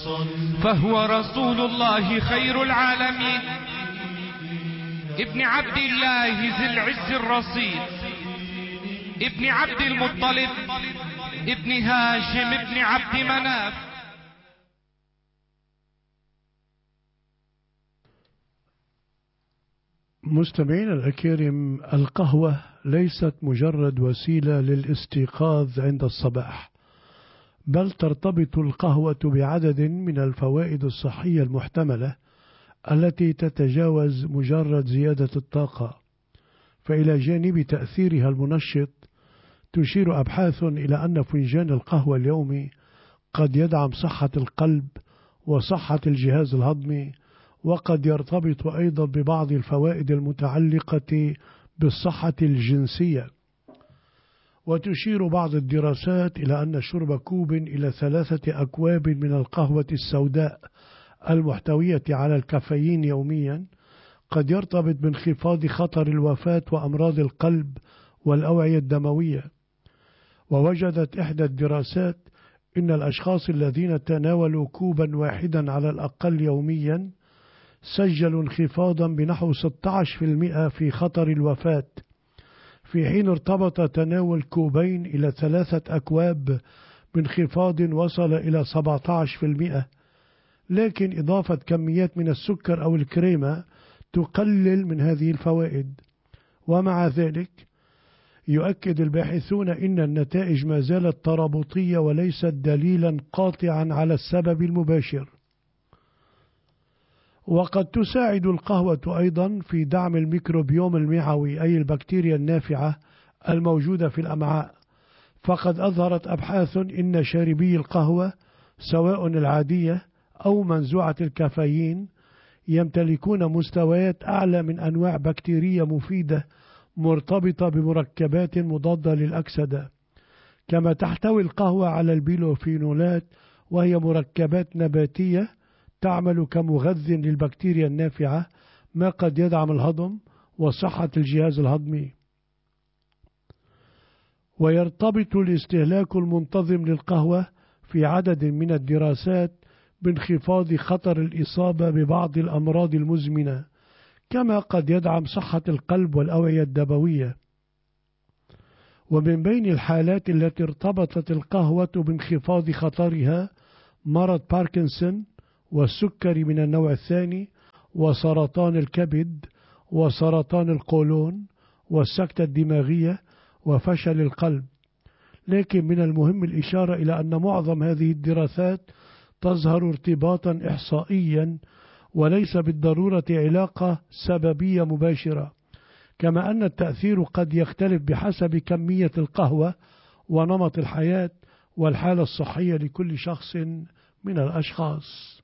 فهو رسول الله خير العالمين، ابن عبد الله ذي العز الرصيد، ابن عبد المطلب، ابن هاشم، ابن عبد مناف. مستمعين الأكارم، القهوة ليست مجرد وسيلة للاستيقاظ عند الصباح، بل ترتبط القهوة بعدد من الفوائد الصحية المحتملة التي تتجاوز مجرد زيادة الطاقة. فإلى جانب تأثيرها المنشط، تشير أبحاث إلى أن فنجان القهوة اليومي قد يدعم صحة القلب وصحة الجهاز الهضمي، وقد يرتبط أيضا ببعض الفوائد المتعلقة بالصحة الجنسية. وتشير بعض الدراسات إلى أن شرب كوب إلى 3 أكواب من القهوة السوداء المحتوية على الكافيين يوميا قد يرتبط بانخفاض خطر الوفاة وأمراض القلب والأوعية الدموية. ووجدت إحدى الدراسات إن الأشخاص الذين تناولوا كوبا واحدا على الأقل يوميا سجلوا انخفاضا بنحو 16% في خطر الوفاة، في حين ارتبط تناول كوبين إلى 3 أكواب بانخفاض وصل إلى 17%. لكن إضافة كميات من السكر أو الكريمة تقلل من هذه الفوائد. ومع ذلك يؤكد الباحثون إن النتائج ما زالت ترابطية وليست دليلا قاطعا على السبب المباشر. وقد تساعد القهوة أيضا في دعم الميكروبيوم المعوي، أي البكتيريا النافعة الموجودة في الأمعاء. فقد أظهرت أبحاث إن شاربي القهوة سواء العادية أو منزوعة الكافيين يمتلكون مستويات أعلى من أنواع بكتيرية مفيدة مرتبطة بمركبات مضادة للأكسدة. كما تحتوي القهوة على البيلوفينولات، وهي مركبات نباتية تعمل كمغذ للبكتيريا النافعة، ما قد يدعم الهضم وصحة الجهاز الهضمي. ويرتبط الاستهلاك المنتظم للقهوة في عدد من الدراسات بانخفاض خطر الإصابة ببعض الأمراض المزمنة، كما قد يدعم صحة القلب والأوعية الدموية. ومن بين الحالات التي ارتبطت القهوة بانخفاض خطرها مرض باركنسون والسكري من النوع الثاني وسرطان الكبد وسرطان القولون والسكتة الدماغية وفشل القلب. لكن من المهم الإشارة إلى أن معظم هذه الدراسات تظهر ارتباطا إحصائيا وليس بالضرورة علاقة سببية مباشرة، كما أن التأثير قد يختلف بحسب كمية القهوة ونمط الحياة والحالة الصحية لكل شخص من الأشخاص.